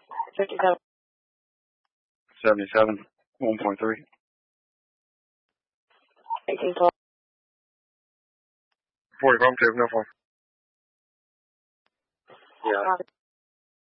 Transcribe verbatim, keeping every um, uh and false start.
fifty-seven. seventy-seven, one point three. eighteen twelve. forty-five, no phone. Yeah.